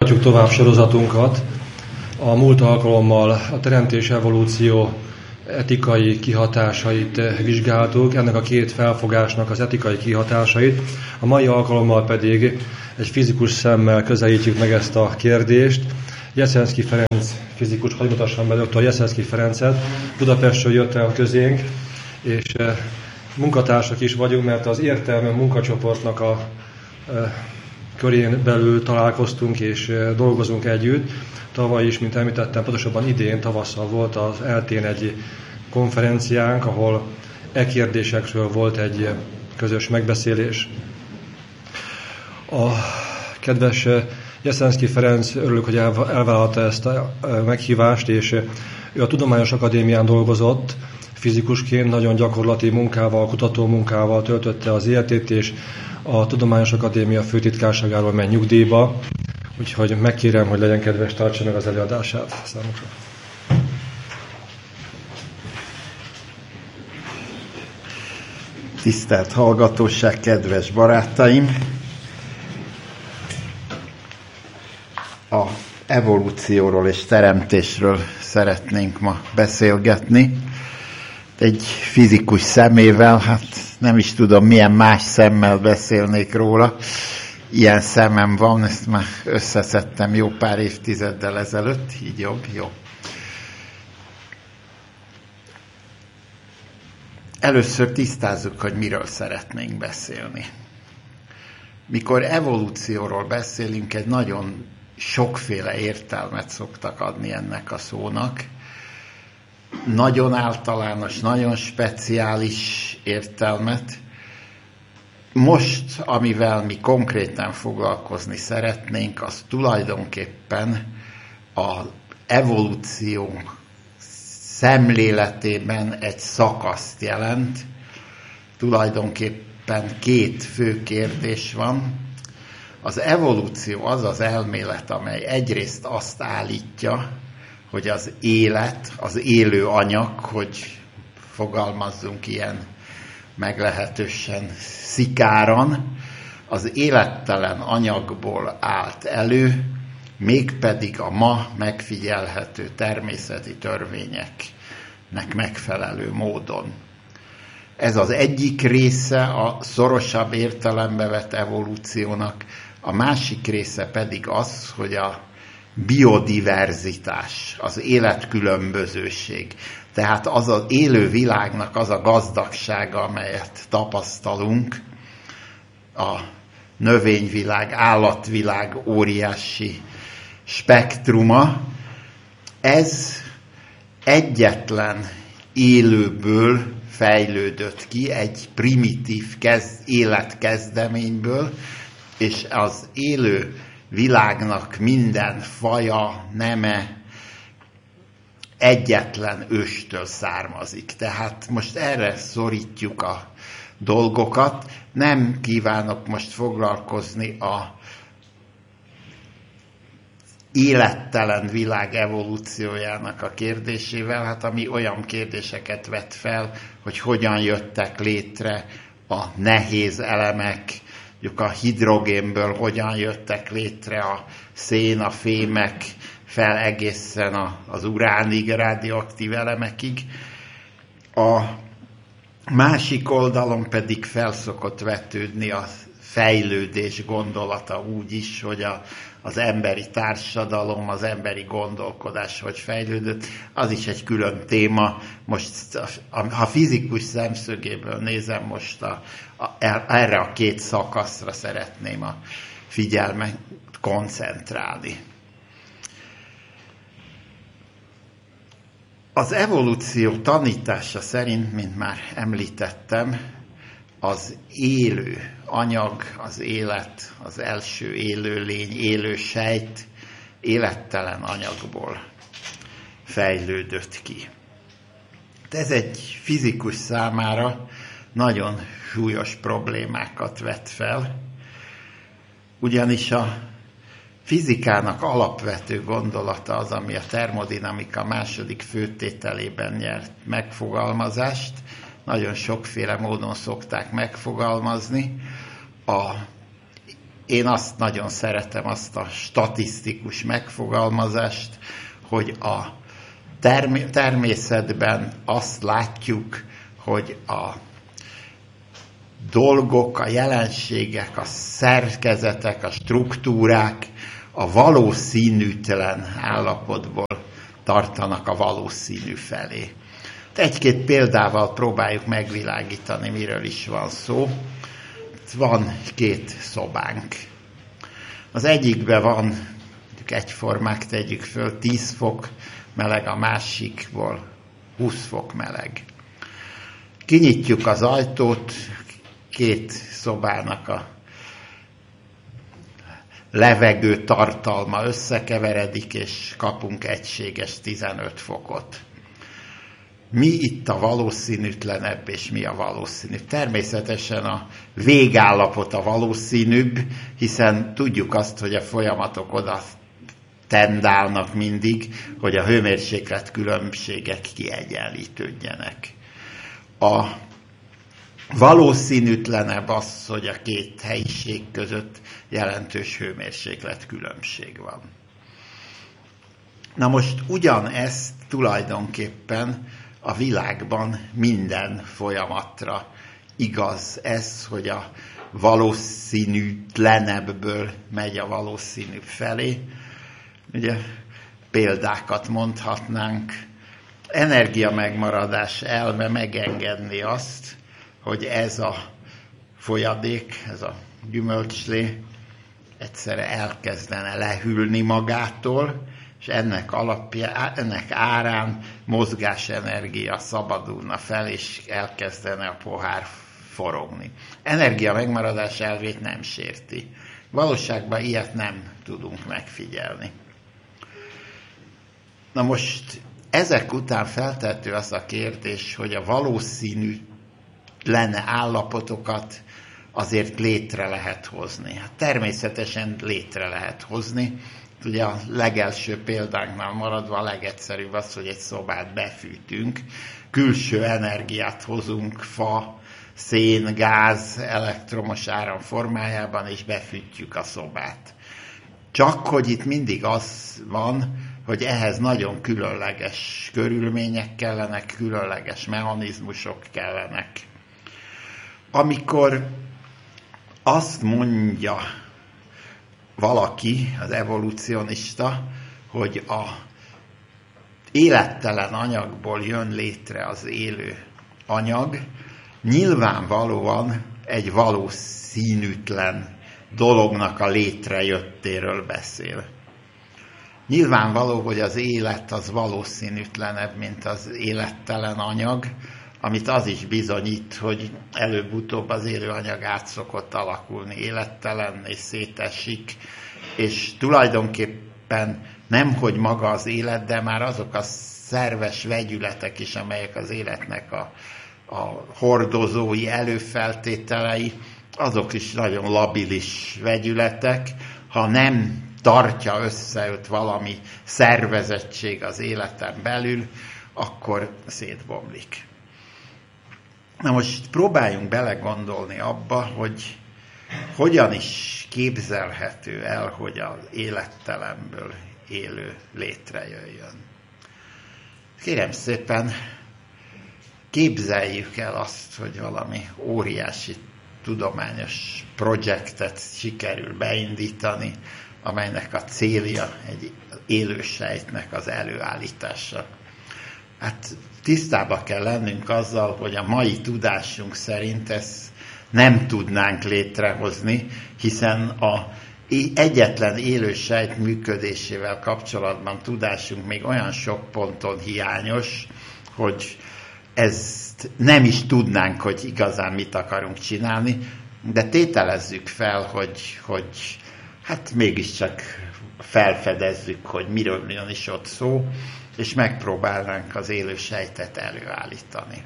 Folytatjuk tovább sorozatunkat. A múlt alkalommal a teremtés evolúció etikai kihatásait vizsgáltuk, ennek a két felfogásnak az etikai kihatásait. A mai alkalommal pedig egy fizikus szemmel közelítjük meg ezt a kérdést. Jeszenszky Ferenc fizikus, hogy mutassam be dr. Jeszenszky Ferencet, Budapestről jött el közénk, és munkatársak is vagyunk, mert az értelme munkacsoportnak a körén belül találkoztunk és dolgozunk együtt. Tavaly is, mint említettem, pontosabban idén tavasszal volt az ELTE-n egy konferenciánk, ahol kérdésekről volt egy közös megbeszélés. A kedves Jeszenszky Ferenc, örülök, hogy elvállalta ezt a meghívást, és ő a Tudományos Akadémián dolgozott, fizikusként nagyon gyakorlati munkával, kutató munkával töltötte az életét, és a Tudományos Akadémia főtitkárságáról megy nyugdíjba, úgyhogy megkérem, hogy legyen kedves, tartsa meg az előadását számukra. Tisztelt hallgatóság, kedves barátaim! A evolúcióról és teremtésről szeretnénk ma beszélgetni. Egy fizikus szemével, hát nem is tudom, milyen más szemmel beszélnék róla. Ilyen szemem van, ezt már összeszedtem jó pár évtizeddel ezelőtt, így jobb, jó. Először tisztázzuk, hogy miről szeretnénk beszélni. Mikor evolúcióról beszélünk, egy nagyon sokféle értelmet szoktak adni ennek a szónak. Nagyon általános, nagyon speciális értelmet. Most, amivel mi konkrétan foglalkozni szeretnénk, az tulajdonképpen az evolúció szemléletében egy szakaszt jelent. Tulajdonképpen két fő kérdés van. Az evolúció az az elmélet, amely egyrészt azt állítja, hogy az élet, az élő anyag, hogy fogalmazzunk ilyen meglehetősen szikáran, az élettelen anyagból állt elő, mégpedig a ma megfigyelhető természeti törvényeknek megfelelő módon. Ez az egyik része a szorosabb értelembe vett evolúciónak, a másik része pedig az, hogy a biodiverzitás, az életkülönbözőség, tehát az az élő világnak az a gazdagsága, amelyet tapasztalunk, a növényvilág, állatvilág óriási spektruma, ez egyetlen élőből fejlődött ki, egy primitív életkezdeményből, és az élő világnak minden faja, neme egyetlen őstől származik. Tehát most erre szorítjuk a dolgokat. Nem kívánok most foglalkozni a élettelen világ evolúciójának a kérdésével, hát ami olyan kérdéseket vet fel, hogy hogyan jöttek létre a nehéz elemek, mondjuk a hidrogénből hogyan jöttek létre a szén, a fémek, fel egészen az uránig, radioaktív elemekig. A másik oldalon pedig felszokott vetődni a fejlődés gondolata úgy is, hogy az emberi társadalom, az emberi gondolkodás hogy fejlődött, az is egy külön téma. Most, ha fizikus szemszögéből nézem, most erre a két szakaszra szeretném a figyelmet koncentrálni. Az evolúció tanítása szerint, mint már említettem, az élő anyag, az élet, az első élőlény, élő sejt élettelen anyagból fejlődött ki. Ez egy fizikus számára nagyon súlyos problémákat vet fel, ugyanis a fizikának alapvető gondolata az, ami a termodinamika második főtételében nyert megfogalmazást, nagyon sokféle módon szokták megfogalmazni. én azt nagyon szeretem, azt a statisztikus megfogalmazást, hogy a természetben azt látjuk, hogy a dolgok, a jelenségek, a szerkezetek, a struktúrák a valószínűtlen állapotból tartanak a valószínű felé. Egy-két példával próbáljuk megvilágítani, miről is van szó. Van 2 szobánk. Az egyikben van, egyformák tegyük föl, 10 fok meleg, a másikból 20 fok meleg. Kinyitjuk az ajtót, 2 szobának a levegő tartalma összekeveredik, és kapunk egységes 15 fokot. Mi itt a valószínűtlenebb, és mi a valószínűbb? Természetesen a végállapot a valószínűbb, hiszen tudjuk azt, hogy a folyamatok oda tendálnak mindig, hogy a hőmérséklet különbségek kiegyenlítődjenek. A valószínűtlenebb az, hogy a 2 helyiség között jelentős hőmérséklet különbség van. Na most ugyanezt tulajdonképpen a világban minden folyamatra igaz ez, hogy a valószínűtlenebből megy a valószínűbb felé. Ugye példákat mondhatnánk. Energia megmaradás elve megengedni azt, hogy ez a folyadék, ez a gyümölcslé egyszerre elkezdene lehűlni magától, és ennek árán mozgásenergia szabadulna fel, és elkezdene a pohár forogni. Energia megmaradás elvét nem sérti. Valóságban ilyet nem tudunk megfigyelni. Na most ezek után feltehető az a kérdés, hogy a valószínűtlen állapotokat azért létre lehet hozni. Hát természetesen létre lehet hozni. Ugye a legelső példánknál maradva a legegyszerűbb az, hogy egy szobát befűtünk, külső energiát hozunk, fa, szén, gáz, elektromos áram formájában, és befűtjük a szobát. Csak hogy itt mindig az van, hogy ehhez nagyon különleges körülmények kellenek, különleges mechanizmusok kellenek. Amikor azt mondja valaki, az evolúcionista, hogy a élettelen anyagból jön létre az élő anyag, nyilvánvalóan egy valószínűtlen dolognak a létrejöttéről beszél. Nyilvánvaló, hogy az élet az valószínűtlenebb, mint az élettelen anyag, amit az is bizonyít, hogy előbb-utóbb az élő anyag át szokott alakulni élettelenné, szétesik, és tulajdonképpen nemhogy maga az élet, de már azok a szerves vegyületek is, amelyek az életnek a hordozói, előfeltételei, azok is nagyon labilis vegyületek, ha nem tartja össze őt valami szervezettség az életen belül, akkor szétbomlik. Na most próbáljunk belegondolni abba, hogy hogyan is képzelhető el, hogy az élettelenből élő létrejöjjön. Kérem szépen, képzeljük el azt, hogy valami óriási tudományos projektet sikerül beindítani, amelynek a célja egy élősejtnek az előállítása. Hát tisztába kell lennünk azzal, hogy a mai tudásunk szerint ezt nem tudnánk létrehozni, hiszen az egyetlen élősejt működésével kapcsolatban tudásunk még olyan sok ponton hiányos, hogy ezt nem is tudnánk, hogy igazán mit akarunk csinálni, de tételezzük fel, hogy hát mégiscsak felfedezzük, hogy miről jön is ott szó, és megpróbálnánk az élősejtet előállítani.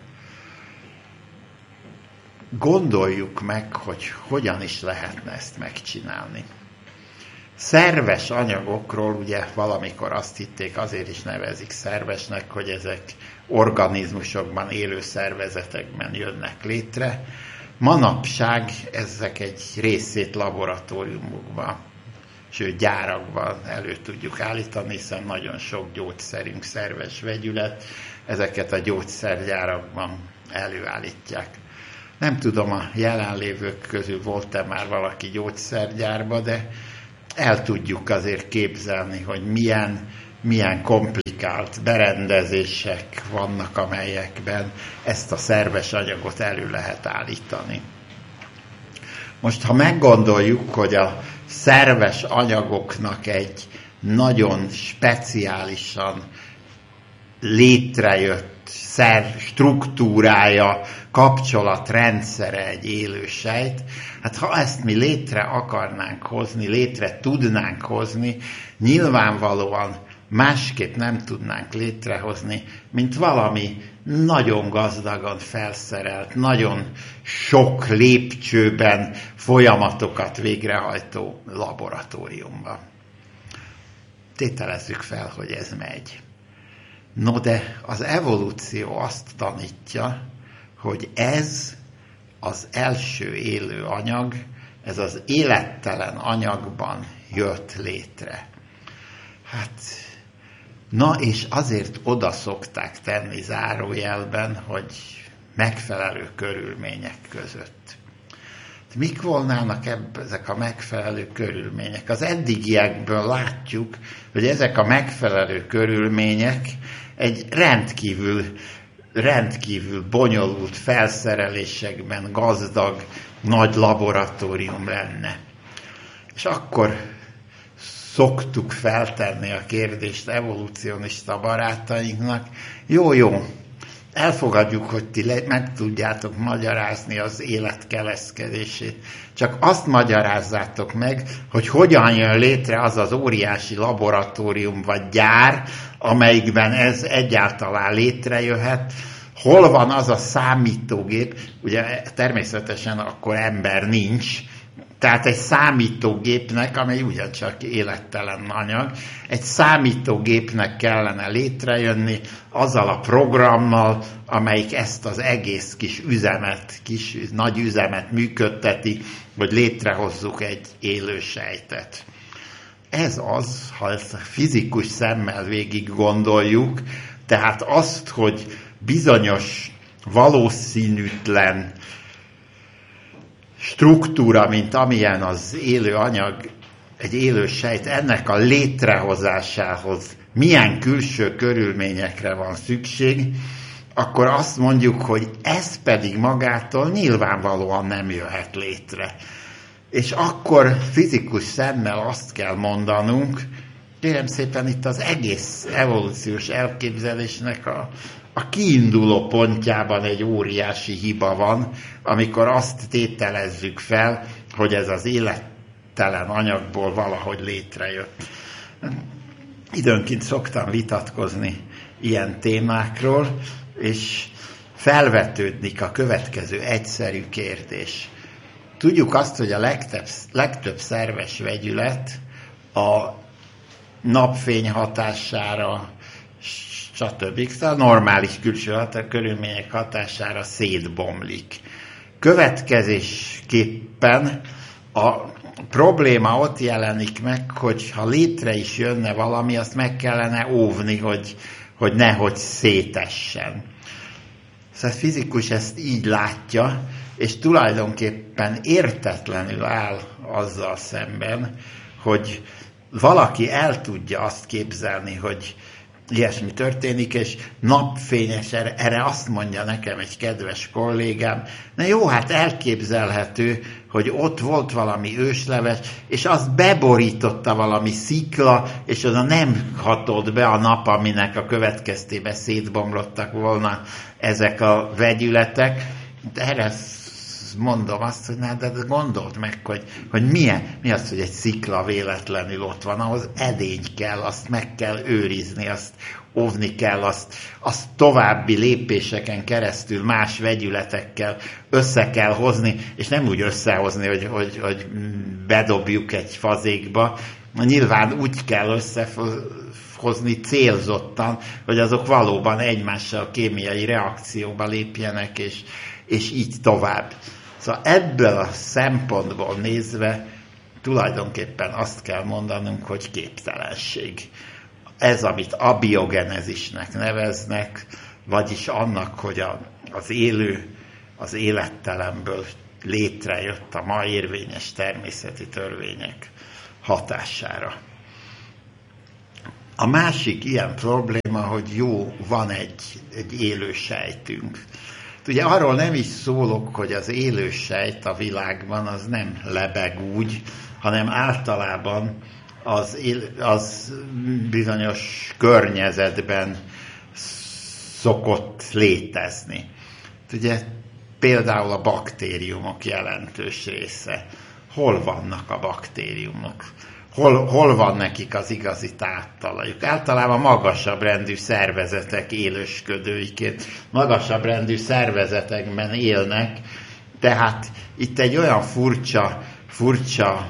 Gondoljuk meg, hogy hogyan is lehetne ezt megcsinálni. Szerves anyagokról ugye valamikor azt hitték, azért is nevezik szervesnek, hogy ezek organizmusokban, élő szervezetekben jönnek létre. Manapság ezek egy részét laboratóriumokban, sőt gyárakban elő tudjuk állítani, hiszen nagyon sok gyógyszerünk, szerves vegyület, ezeket a gyógyszergyárakban előállítják. Nem tudom, a jelenlévők közül volt-e már valaki gyógyszergyárba, de el tudjuk azért képzelni, hogy milyen komplikált berendezések vannak, amelyekben ezt a szerves anyagot elő lehet állítani. Most, ha meggondoljuk, hogy a szerves anyagoknak egy nagyon speciálisan létrejött struktúrája, kapcsolatrendszere egy élősejt, hát ha ezt mi létre akarnánk hozni, létre tudnánk hozni, nyilvánvalóan másképp nem tudnánk létrehozni, mint valami nagyon gazdagan felszerelt, nagyon sok lépcsőben folyamatokat végrehajtó laboratóriumban. Tételezzük fel, hogy ez megy. No, de az evolúció azt tanítja, hogy ez az első élő anyag, ez az élettelen anyagban jött létre. Hát, na és azért oda szokták tenni zárójelben, hogy megfelelő körülmények között. Mik volnának ezek a megfelelő körülmények? Az eddigiekből látjuk, hogy ezek a megfelelő körülmények egy rendkívül bonyolult felszerelésekben gazdag, nagy laboratórium lenne. És akkor szoktuk feltenni a kérdést evolúcionista barátainknak, jó, elfogadjuk, hogy ti meg tudjátok magyarázni az élet keleszkedését. Csak azt magyarázzátok meg, hogy hogyan jön létre az az óriási laboratórium vagy gyár, amelyikben ez egyáltalán létrejöhet. Hol van az a számítógép, ugye természetesen akkor ember nincs, tehát egy számítógépnek, amely ugyancsak élettelen anyag, egy számítógépnek kellene létrejönni azzal a programmal, amelyik ezt az egész nagy üzemet működteti, hogy létrehozzuk egy élő sejtet. Ez az, ha ezt fizikus szemmel végig gondoljuk, tehát azt, hogy bizonyos valószínűtlen struktúra, mint amilyen az élő anyag, egy élő sejt, ennek a létrehozásához milyen külső körülményekre van szükség, akkor azt mondjuk, hogy ez pedig magától nyilvánvalóan nem jöhet létre. És akkor fizikus szemmel azt kell mondanunk, kérem szépen, itt az egész evolúciós elképzelésnek a kiinduló pontjában egy óriási hiba van, amikor azt tételezzük fel, hogy ez az élettelen anyagból valahogy létrejött. Időnként szoktam vitatkozni ilyen témákról, és felvetődik a következő egyszerű kérdés. Tudjuk azt, hogy a legtöbb szerves vegyület a napfény hatására, stb. A normális külső körülmények hatására szétbomlik. Következésképpen a probléma ott jelenik meg, hogy ha létre is jönne valami, azt meg kellene óvni, hogy nehogy szétessen. Szóval a fizikus ezt így látja, és tulajdonképpen értetlenül áll azzal szemben, hogy valaki el tudja azt képzelni, hogy ilyesmi történik, és napfényes, erre azt mondja nekem egy kedves kollégám, na jó, hát elképzelhető, hogy ott volt valami ősleves, és azt beborította valami szikla, és oda nem hatott be a nap, aminek a következtében szétbomlottak volna ezek a vegyületek. De erre mondom azt, hogy de gondold meg, hogy mi az, hogy egy szikla véletlenül ott van, ahhoz edény kell, azt meg kell őrizni, azt óvni kell, azt további lépéseken keresztül más vegyületekkel össze kell hozni, és nem úgy összehozni, hogy bedobjuk egy fazékba. Nyilván úgy kell összehozni célzottan, hogy azok valóban egymással kémiai reakcióba lépjenek, és így tovább. Szóval ebből a szempontból nézve tulajdonképpen azt kell mondanunk, hogy képtelenség. Ez, amit abiogenezisnek neveznek, vagyis annak, hogy az élő, az élettelenből létrejött a ma érvényes természeti törvények hatására. A másik ilyen probléma, hogy van egy élő sejtünk. Ugye arról nem is szólok, hogy az élő sejt a világban az nem lebeg úgy, hanem általában az bizonyos környezetben szokott létezni. Ugye például a baktériumok jelentős része. Hol vannak a baktériumok? Hol van nekik az igazi táptalajuk? Általában magasabb rendű szervezetek élősködőiként, magasabb rendű szervezetekben élnek, tehát itt egy olyan furcsa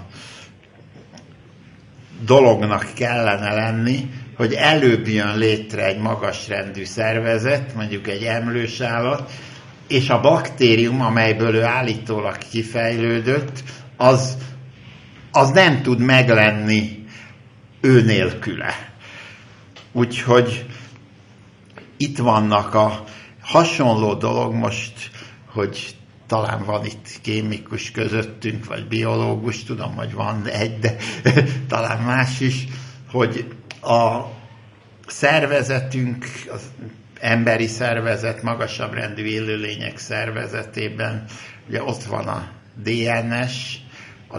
dolognak kellene lenni, hogy előbb jön létre egy magasrendű szervezet, mondjuk egy emlős állat, és a baktérium, amelyből ő állítólag kifejlődött, az nem tud meglenni ő nélküle. Úgyhogy itt vannak a hasonló dolog most, hogy talán van itt kémikus közöttünk, vagy biológus, tudom, hogy van egy, de talán más is, hogy a szervezetünk, az emberi szervezet, magasabb rendű élőlények szervezetében, ugye ott van a DNS, a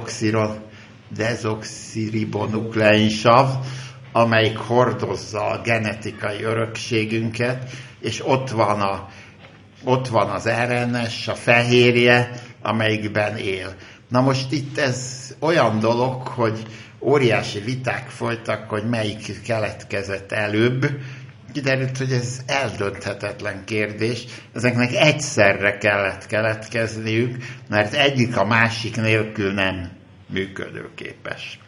dezoxiribonukleinsav, amelyik hordozza a genetikai örökségünket, és ott van az RNS, a fehérje, amelyikben él. Na most itt ez olyan dolog, hogy óriási viták folytak, hogy melyik keletkezett előbb. Kiderült, hogy ez eldönthetetlen kérdés. Ezeknek egyszerre kellett keletkezniük, mert egyik a másik nélkül nem működőképes.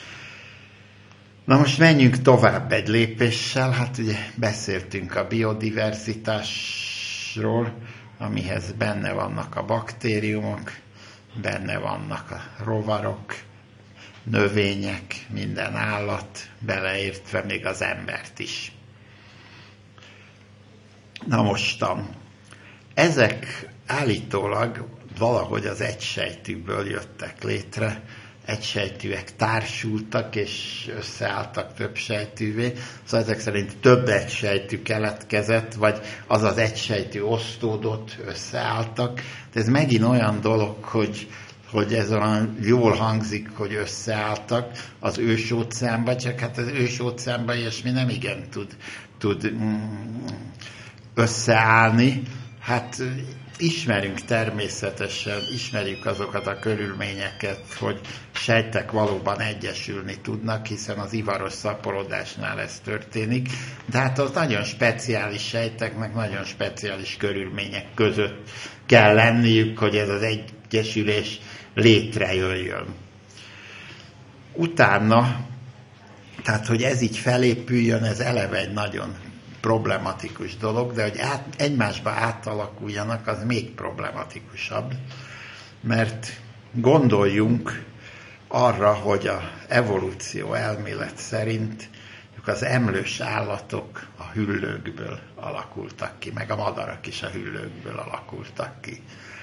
Na most menjünk tovább egy lépéssel. Hát ugye beszéltünk a biodiverzitásról, amihez benne vannak a baktériumok, benne vannak a rovarok, növények, minden állat, beleértve még az embert is. Na mostan, ezek állítólag valahogy az egysejtűből jöttek létre, egysejtűek társultak és összeálltak több sejtűvé, szóval ezek szerint több egysejtű keletkezett, vagy az az egysejtű osztódott, összeálltak. De ez megint olyan dolog, hogy ez olyan jól hangzik, hogy összeálltak az ősóceánban, csak hát az ősóceánban ilyesmi nem igen tud összeállni. Hát ismerjük azokat a körülményeket, hogy sejtek valóban egyesülni tudnak, hiszen az ivaros szaporodásnál ez történik, de hát az nagyon speciális sejteknek nagyon speciális körülmények között kell lenniük, hogy ez az egyesülés létrejöjjön. Utána, tehát hogy ez így felépüljön, ez eleve egy nagyon problematikus dolog, de hogy egymásba átalakuljanak, az még problematikusabb, mert gondoljunk arra, hogy az evolúció elmélet szerint az emlős állatok a hüllőkből alakultak ki, meg a madarak is a hüllőkből alakultak ki.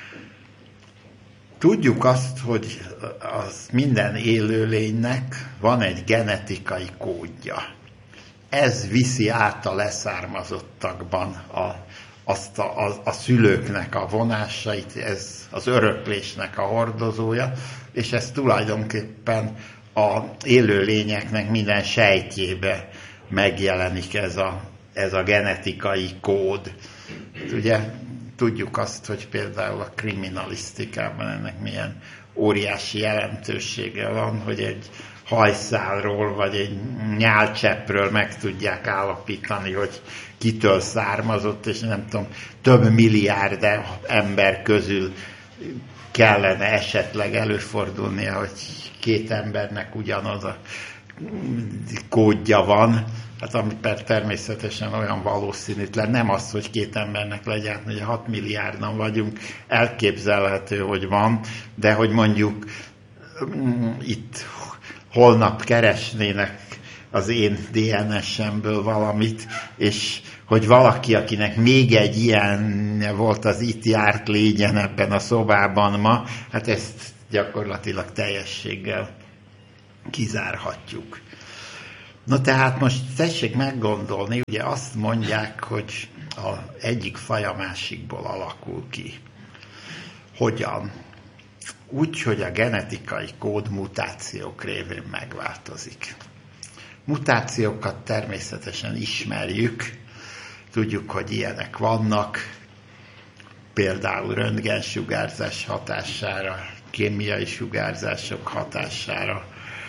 Tudjuk azt, hogy az minden élőlénynek van egy genetikai kódja. Ez viszi át a leszármazottakban a szülőknek a vonásait, ez az öröklésnek a hordozója, és ez tulajdonképpen az élőlényeknek minden sejtjébe megjelenik ez a genetikai kód. Ugye tudjuk azt, hogy például a kriminalisztikában ennek milyen óriási jelentősége van, hogy egy hajszálról vagy egy nyálcseppről meg tudják állapítani, hogy kitől származott, és nem tudom, több milliárd ember közül kellene esetleg előfordulnia, hogy két embernek ugyanaz a kódja van, hát ami természetesen olyan valószínűtlen, nem az, hogy két embernek legyen, hogy 6 milliárdan vagyunk, elképzelhető, hogy van, de hogy mondjuk itt holnap keresnének az én DNS-emből valamit, és hogy valaki, akinek még egy ilyen volt, az itt járt, légyen ebben a szobában ma, hát ezt gyakorlatilag teljességgel kizárhatjuk. Na tehát most tessék meggondolni, ugye azt mondják, hogy egyik faj a másikból alakul ki. Hogyan? Úgy, hogy a genetikai kód mutációk révén megváltozik. Mutációkat természetesen ismerjük, tudjuk, hogy ilyenek vannak, például röntgensugárzás hatására, kémiai sugárzások hatására.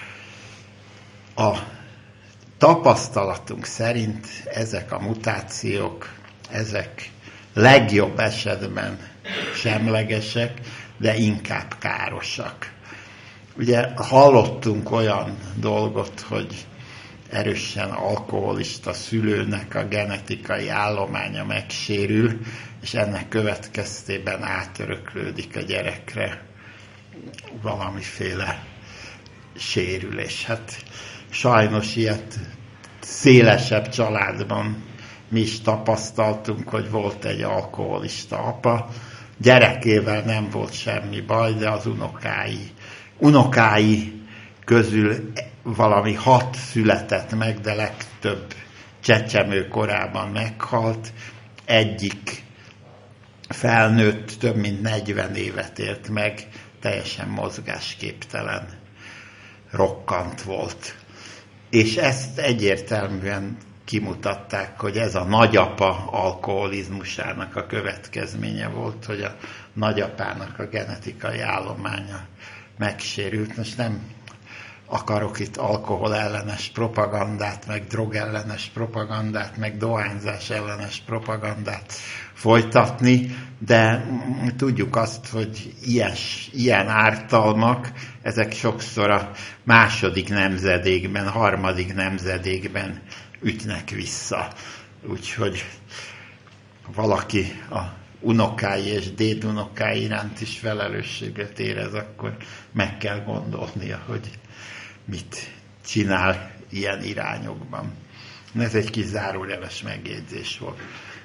A tapasztalatunk szerint ezek a mutációk, ezek legjobb esetben semlegesek, de inkább károsak. Ugye hallottunk olyan dolgot, hogy erősen alkoholista szülőnek a genetikai állománya megsérül, és ennek következtében átöröklődik a gyerekre valamiféle sérülés. Hát sajnos ilyet szélesebb családban mi is tapasztaltunk, hogy volt egy alkoholista apa, gyerekével nem volt semmi baj, de az unokái közül valami 6 született meg, de legtöbb csecsemő korában meghalt. Egyik felnőtt, több mint 40 évet élt meg, teljesen mozgásképtelen, rokkant volt. És ezt egyértelműen kimutatták, hogy ez a nagyapa alkoholizmusának a következménye volt, hogy a nagyapának a genetikai állománya megsérült. Most nem akarok itt alkohol ellenes propagandát, meg drogellenes propagandát, meg dohányzás ellenes propagandát folytatni, de tudjuk azt, hogy ilyen ártalmak, ezek sokszor a második nemzedékben, harmadik nemzedékben ütnek vissza. Úgyhogy valaki a unokái és dédunokái iránt is felelősséget érez, akkor meg kell gondolnia, hogy mit csinál ilyen irányokban. Ez egy kis zárójeles megjegyzés volt.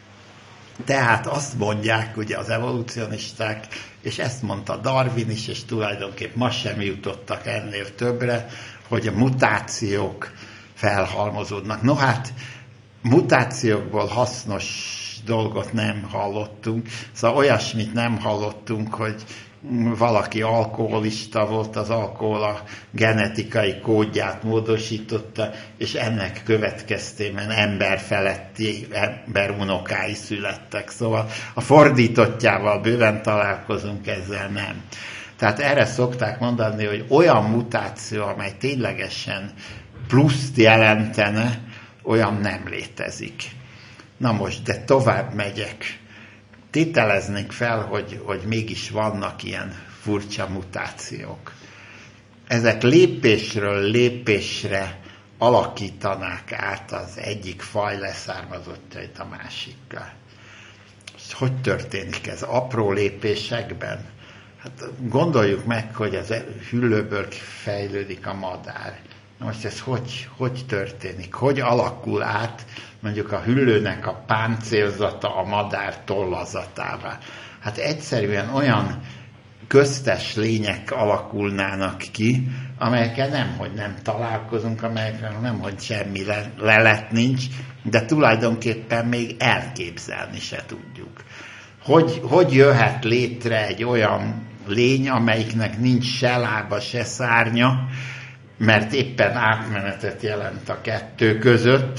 Tehát azt mondják ugye az evolúcionisták, és ezt mondta Darwin is, és tulajdonképpen ma sem jutottak ennél többre, hogy a mutációk felhalmozódnak. No hát, mutációkból hasznos dolgot nem hallottunk, szóval olyasmit nem hallottunk, hogy valaki alkoholista volt, az alkohol a genetikai kódját módosította, és ennek következtében emberfeletti emberunokái születtek. Szóval a fordítottjával bőven találkozunk, ezzel nem. Tehát erre szokták mondani, hogy olyan mutáció, amely ténylegesen pluszt jelentene, olyan nem létezik. Na most, de tovább megyek. Tételeznénk fel, hogy mégis vannak ilyen furcsa mutációk. Ezek lépésről lépésre alakítanák át az egyik faj leszármazottjait a másikkal. Hogy történik ez? Apró lépésekben? Hát gondoljuk meg, hogy az hüllőből fejlődik a madár. Na most ez hogy történik? Hogy alakul át mondjuk a hüllőnek a páncélzata a madár tollazatává? Hát egyszerűen olyan köztes lények alakulnának ki, amelyekkel nemhogy nem találkozunk, amelyekkel nemhogy semmi lelet nincs, de tulajdonképpen még elképzelni se tudjuk. Hogy jöhet létre egy olyan lény, amelyiknek nincs se lába, se szárnya, mert éppen átmenetet jelent a kettő között,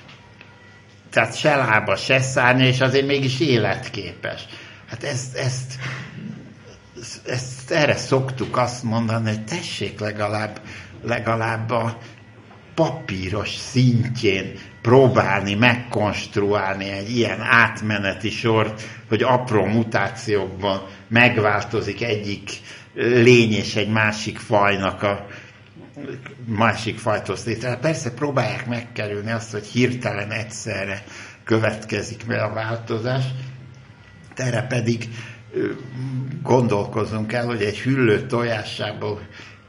tehát se lába, se szárnya, és azért mégis életképes. Hát ezt erre szoktuk azt mondani, hogy tessék legalább a papíros szintjén próbálni megkonstruálni egy ilyen átmeneti sort, hogy apró mutációkban megváltozik egyik lény és egy másik fajnak a másik fajtól létre. Persze próbálják megkerülni azt, hogy hirtelen egyszerre következik be a változás, erre pedig gondolkozunk el, hogy egy hüllő tojásából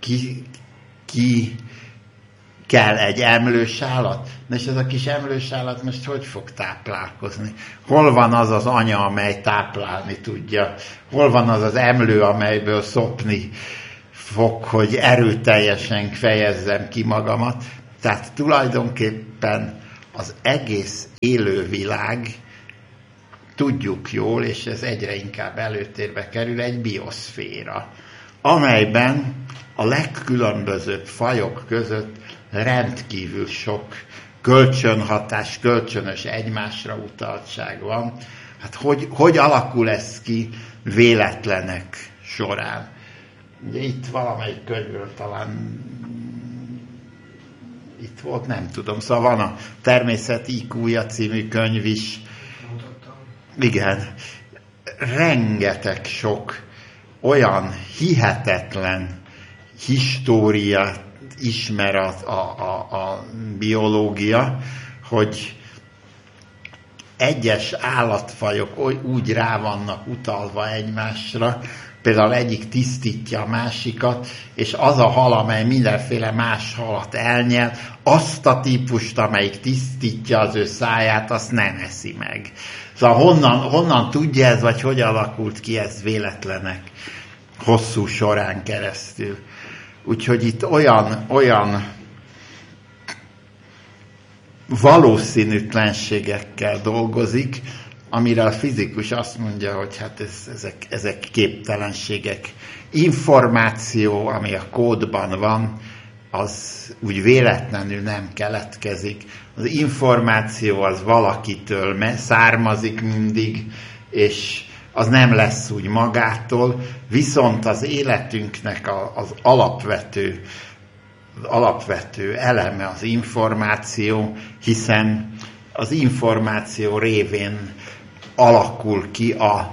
ki kell egy emlős állat. Na és ez a kis emlős állat most hogy fog táplálkozni? Hol van az az anya, amely táplálni tudja? Hol van az az emlő, amelyből szopni fog, hogy erőteljesen fejezzem ki magamat? Tehát tulajdonképpen az egész élővilág, tudjuk jól, és ez egyre inkább előtérbe kerül, egy bioszféra, amelyben a legkülönbözőbb fajok között rendkívül sok kölcsönhatás, kölcsönös egymásra utaltság van. Hát hogy alakul ez ki véletlenek során? Ugye itt valamelyik könyvről talán itt volt, nem tudom, szóval van a Természet IQ-ja című könyv is. Igen, rengeteg sok olyan hihetetlen históriát ismer a biológia, hogy egyes állatfajok úgy rá vannak utalva egymásra, például egyik tisztítja a másikat, és az a hal, amely mindenféle más halat elnyel, azt a típust, amelyik tisztítja az ő száját, azt nem eszi meg. Szóval honnan tudja ez, vagy hogy alakult ki ez véletlenek hosszú során keresztül. Úgyhogy itt olyan valószínűtlenségekkel dolgozik, amire a fizikus azt mondja, hogy hát ezek képtelenségek. Információ, ami a kódban van, az úgy véletlenül nem keletkezik. Az információ az valakitől származik mindig, és az nem lesz úgy magától, viszont az életünknek az alapvető eleme az információ, hiszen az információ révén alakul ki a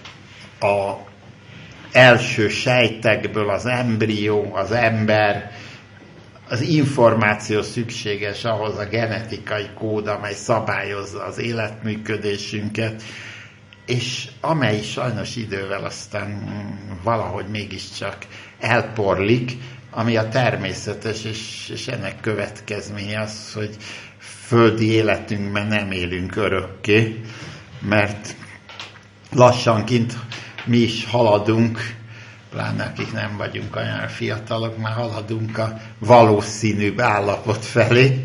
első sejtekből az embrió, az ember. Az információ szükséges ahhoz a genetikai kód, amely szabályozza az életműködésünket, és amely sajnos idővel aztán valahogy mégiscsak elporlik, ami a természetes, és ennek következménye az, hogy földi életünkben nem élünk örökké, mert lassanként mi is haladunk, pláne akik nem vagyunk olyan fiatalok, már haladunk a valószínűbb állapot felé.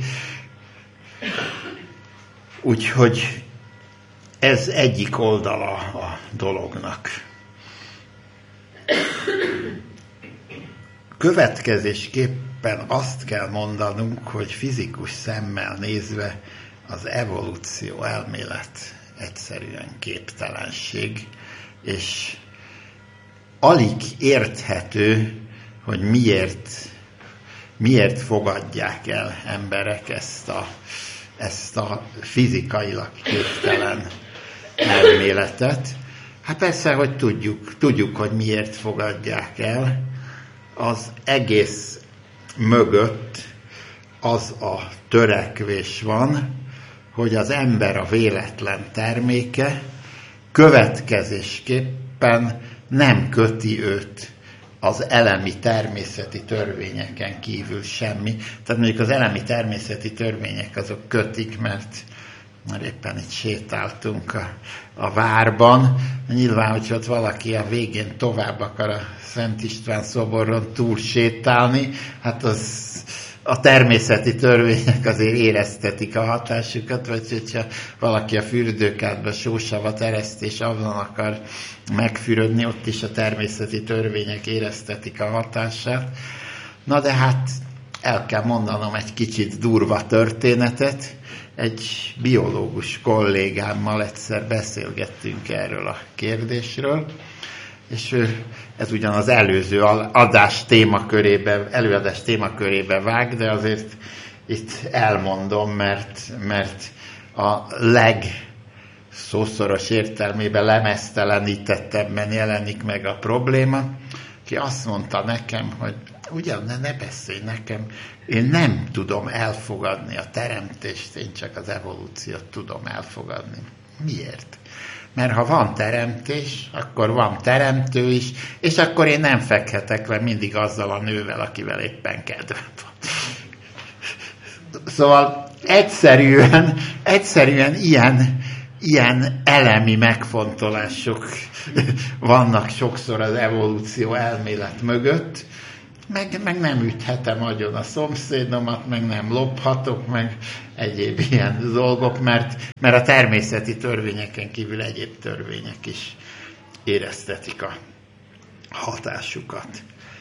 Úgyhogy ez egyik oldala a dolognak. Következésképpen azt kell mondanunk, hogy fizikus szemmel nézve az evolúció elmélet egyszerűen képtelenség, és alig érthető, hogy miért fogadják el emberek ezt a fizikailag képtelen elméletet. Hát persze, hogy tudjuk, hogy miért fogadják el. Az egész mögött az a törekvés van, hogy az ember a véletlen terméke, következésképpen nem köti őt az elemi természeti törvényeken kívül semmi. Tehát mondjuk az elemi természeti törvények azok kötik, mert már éppen itt sétáltunk a várban. Nyilván, hogyha ott valaki a végén tovább akar a Szent István szoboron túl sétálni, hát az a természeti törvények azért éreztetik a hatásukat, vagy hogyha valaki a fürdőkádba sósavat ereszt, és abban akar megfürödni, ott is a természeti törvények éreztetik a hatását. Na de hát el kell mondanom egy kicsit durva történetet. Egy biológus kollégámmal egyszer beszélgettünk erről a kérdésről, és ez ugyan az előző előadás témakörébe vág, de azért itt elmondom, mert a legszószoros értelmében lemeztelenítettebben jelenik meg a probléma, ki azt mondta nekem, hogy ugyan ne beszélj nekem, én nem tudom elfogadni a teremtést, én csak az evolúciót tudom elfogadni. Miért? Mert ha van teremtés, akkor van teremtő is, és akkor én nem fekhetek le mindig azzal a nővel, akivel éppen kedvem van. Szóval egyszerűen ilyen elemi megfontolások vannak sokszor az evolúció elmélet mögött, meg nem üthetem agyon a szomszédomat, meg nem lophatok, meg egyéb ilyen dolgok, mert a természeti törvényeken kívül egyéb törvények is éreztetik a hatásukat.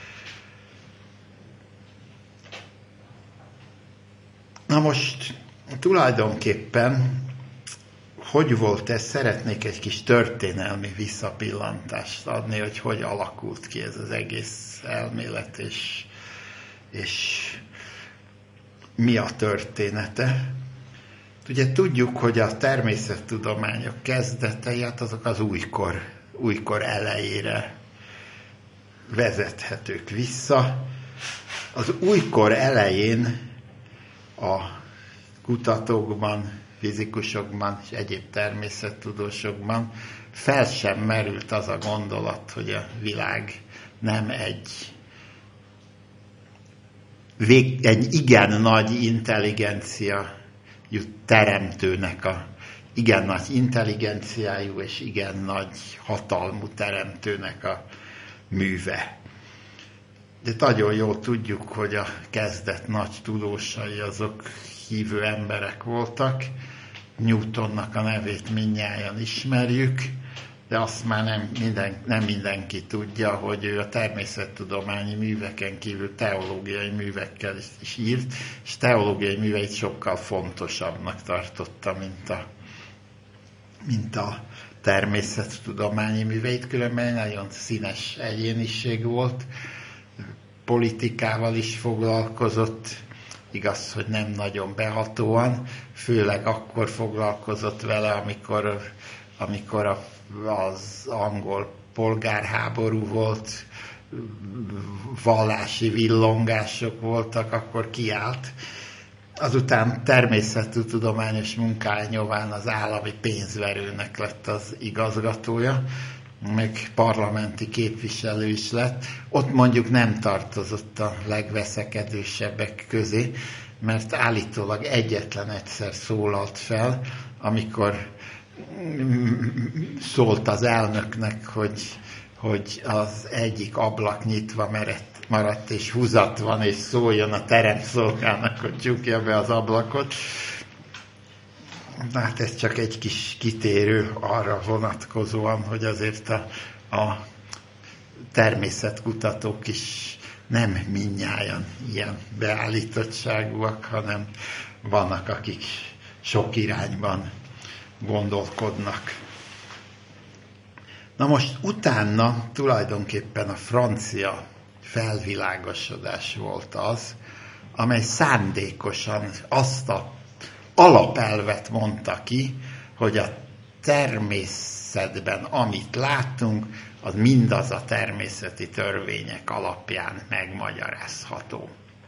Na most tulajdonképpen, hogy volt ez? Szeretnék egy kis történelmi visszapillantást adni, hogy alakult ki ez az egész elmélet, és mi a története. Ugye tudjuk, hogy a természettudományok kezdetei, hát azok az újkor elejére vezethetők vissza. Az újkor elején a kutatókban, fizikusokban és egyéb természettudósokban fel sem merült az a gondolat, hogy a világ nem egy igen nagy intelligencia teremtőnek igen nagy intelligenciájú és igen nagy hatalmú teremtőnek a műve. De nagyon jól tudjuk, hogy a kezdet nagy tudósai azok hívő emberek voltak. Newtonnak a nevét mindnyájan ismerjük, de azt már nem mindenki tudja, hogy ő a természettudományi műveken kívül teológiai művekkel is írt, és teológiai műveit sokkal fontosabbnak tartotta, mint a természettudományi műveit, különben nagyon színes egyéniség volt, politikával is foglalkozott, igaz, hogy nem nagyon behatóan, főleg akkor foglalkozott vele, amikor az angol polgárháború volt, vallási villongások voltak, akkor kiállt. Azután természettudományos munkája nyomán az állami pénzverőnek lett az igazgatója, meg parlamenti képviselő is lett. Ott mondjuk nem tartozott a legveszekedősebbek közé, mert állítólag egyetlen egyszer szólalt fel, amikor szólt az elnöknek, hogy az egyik ablak nyitva maradt, és húzat van, és szóljon a teremszolgának, hogy csukja be az ablakot. Hát ez csak egy kis kitérő arra vonatkozóan, hogy azért a természetkutatók is nem mindnyájan ilyen beállítottságúak, hanem vannak, akik sok irányban gondolkodnak. Na most utána tulajdonképpen a francia felvilágosodás volt az, amely szándékosan azt a alapelvet mondta ki, hogy a természetben, amit látunk, az mindaz a természeti törvények alapján megmagyarázható.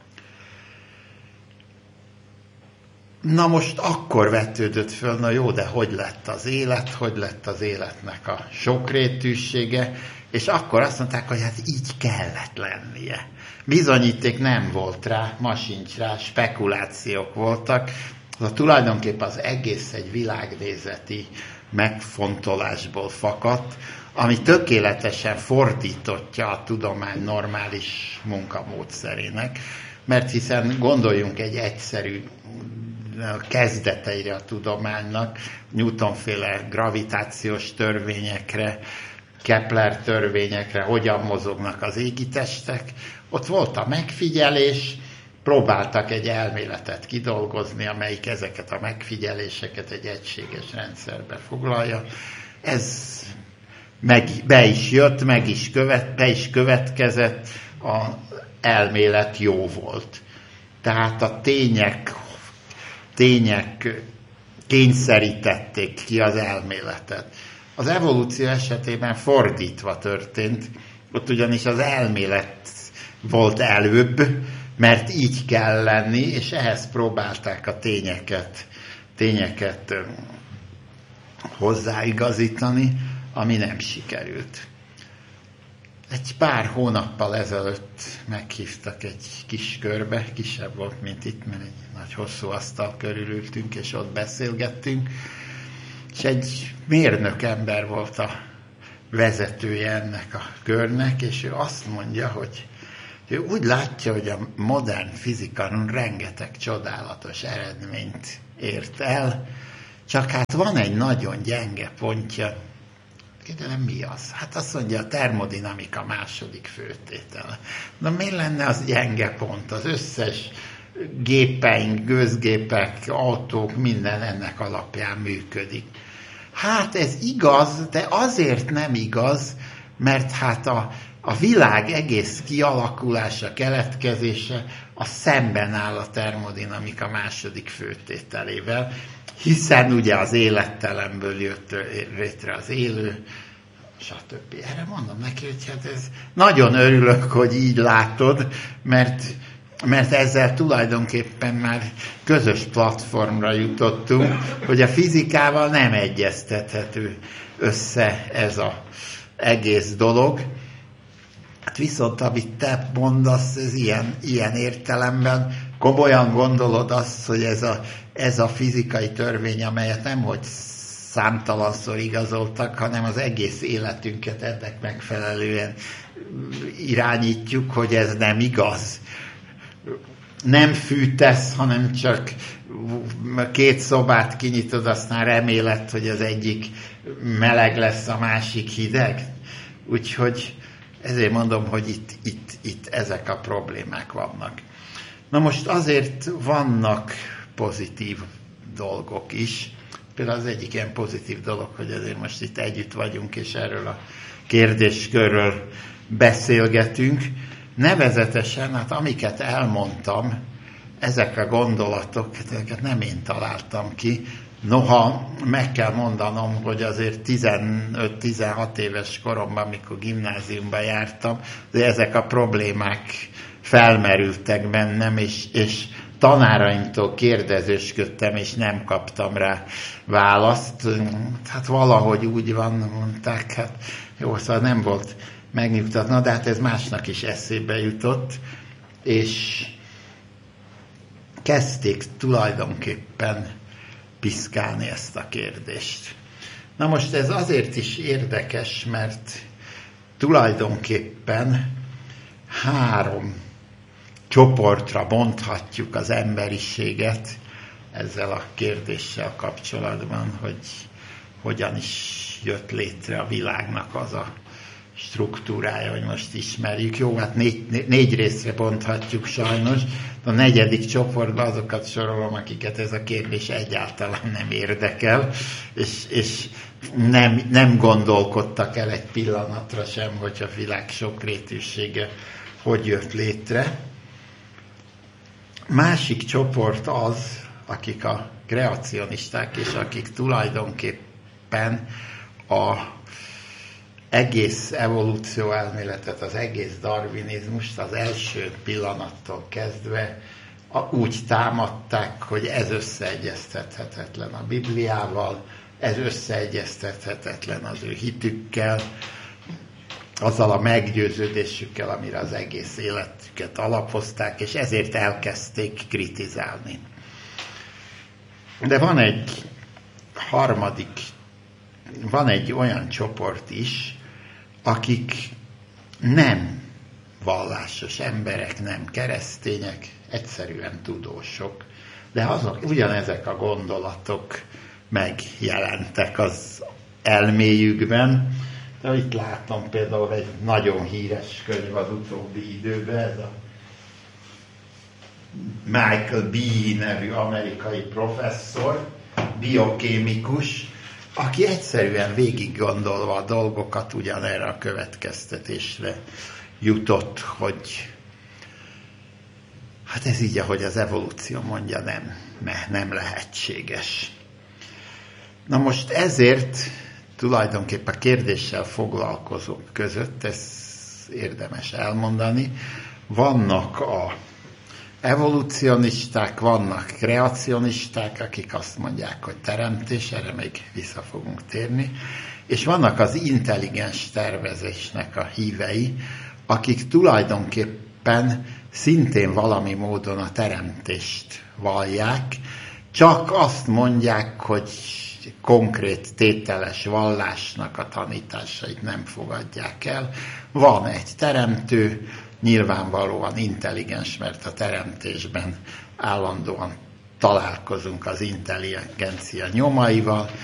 Na most akkor vetődött föl, na jó, de hogy lett az életnek a sokrétűsége, és akkor azt mondták, hogy hát így kellett lennie. Bizonyíték nem volt rá, ma sincs rá, spekulációk voltak. Tulajdonképpen az egész egy világnézeti megfontolásból fakadt, ami tökéletesen fordítottja a tudomány normális munkamódszerének, mert hiszen gondoljunk egy egyszerű kezdeteire a tudománynak, Newtonféle gravitációs törvényekre, Kepler törvényekre, hogyan mozognak az égitestek. Ott volt a megfigyelés, próbáltak egy elméletet kidolgozni, amelyik ezeket a megfigyeléseket egy egységes rendszerbe foglalja. Ez be is jött, be is következett, az elmélet jó volt. Tehát a tények kényszerítették ki az elméletet. Az evolúció esetében fordítva történt, ott ugyanis az elmélet volt előbb, mert így kell lenni, és ehhez próbálták a tényeket hozzáigazítani, ami nem sikerült. Egy pár hónappal ezelőtt meghívtak egy kis körbe, kisebb volt, mint itt, mert egy nagy hosszú asztal körül ültünk, és ott beszélgettünk, és egy mérnök ember volt a vezetője ennek a körnek, és ő azt mondja, hogy ő úgy látja, hogy a modern fizika rengeteg csodálatos eredményt ért el, csak hát van egy nagyon gyenge pontja. Kérdelem, mi az? Hát azt mondja, a termodinamika második főtétele. Na miért lenne az gyenge pont? Az összes gépeink, gőzgépek, autók, minden ennek alapján működik. Hát ez igaz, de azért nem igaz, mert hát a világ egész kialakulása, keletkezése a szemben áll a termodinamika második főtételével, hiszen ugye az élettelenből jött létre az élő, stb. Erre mondom neki, hogy hát ez nagyon örülök, hogy így látod, mert ezzel tulajdonképpen már közös platformra jutottunk, hogy a fizikával nem egyeztethető össze ez az egész dolog. Hát viszont, amit te mondasz, ez ilyen értelemben, komolyan gondolod azt, hogy ez a fizikai törvény, amelyet nemhogy számtalanszor igazoltak, hanem az egész életünket ennek megfelelően irányítjuk, hogy ez nem igaz. Nem fűtesz, hanem csak 2 szobát kinyitod, aztán reméled, hogy az egyik meleg lesz, a másik hideg. Úgyhogy ezért mondom, hogy itt ezek a problémák vannak. Na most azért vannak pozitív dolgok is. Például az egyik ilyen pozitív dolog, hogy azért most itt együtt vagyunk, és erről a kérdéskörről beszélgetünk. Nevezetesen, hát amiket elmondtam, ezek a gondolatok, ezeket nem én találtam ki. Noha meg kell mondanom, hogy azért 15-16 éves koromban, amikor gimnáziumban jártam, de ezek a problémák felmerültek bennem, és tanáraimtól kérdezősködtem, és nem kaptam rá választ. Hát valahogy úgy van, mondták, hát jó, szóval nem volt megnyugtatna, de hát ez másnak is eszébe jutott, és kezdték tulajdonképpen piszkálni ezt a kérdést. Na most ez azért is érdekes, mert tulajdonképpen 3 csoportra bonthatjuk az emberiséget ezzel a kérdéssel kapcsolatban, hogy hogyan is jött létre a világnak az a struktúrája, hogy most ismerjük. Jó, hát 4 részre bonthatjuk sajnos. A 4. csoportban azokat sorolom, akiket ez a kérdés egyáltalán nem érdekel, és nem gondolkodtak el egy pillanatra sem, hogy a világ sokrétűsége hogy jött létre. Másik csoport az, akik a kreacionisták, és akik tulajdonképpen az egész evolúció elméletet, az egész darwinizmust az első pillanattól kezdve úgy támadták, hogy ez összeegyeztethetetlen a Bibliával, ez összeegyeztethetetlen az ő hitükkel, azzal a meggyőződésükkel, amire az egész életüket alapozták, és ezért elkezdték kritizálni. De van egy olyan csoport is, akik nem vallásos emberek, nem keresztények, egyszerűen tudósok. De ugyanezek a gondolatok megjelentek az elméjükben. De itt látom például egy nagyon híres könyv az utóbbi időben, ez a Michael B. nevű amerikai professzor, biokémikus, aki egyszerűen végig gondolva a dolgokat ugyanerre a következtetésre jutott, hogy hát ez így, ahogy az evolúció mondja, nem lehetséges. Na most ezért tulajdonképpen a kérdéssel foglalkozók között, ez érdemes elmondani, Vannak a evolucionisták, vannak kreacionisták, akik azt mondják, hogy teremtés, erre még vissza fogunk térni, és vannak az intelligens tervezésnek a hívei, akik tulajdonképpen szintén valami módon a teremtést vallják, csak azt mondják, hogy konkrét tételes vallásnak a tanításait nem fogadják el. Van egy teremtő, nyilvánvalóan intelligens, mert a teremtésben állandóan találkozunk az intelligencia nyomaival,